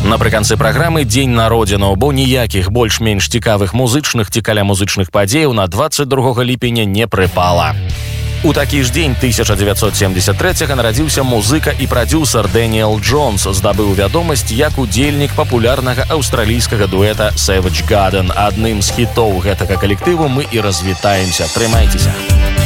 Напрыканцы праграмы дзень народзінаў, бо ніякіх больш-менш цікавых музычных ці каля-музычных падзеяў на 22 ліпеня не прыпала. У такі ж дзень 1973 нарадзіўся музыка і прадзюсар Дэніэл Джонс, здабыў вядомасць як удзельнік папулярнага аўстралійскага дуэта Savage Garden. Адным з хітоў гэтага калектыву мы і развітаемся. Трымайцеся!